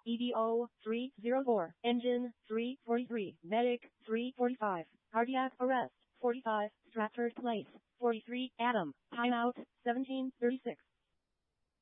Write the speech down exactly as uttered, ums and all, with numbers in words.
E D O three oh four, engine three forty-three, medic three forty-five, cardiac arrest forty-five, Stratford Place forty-three, Adam, timeout seventeen thirty-six.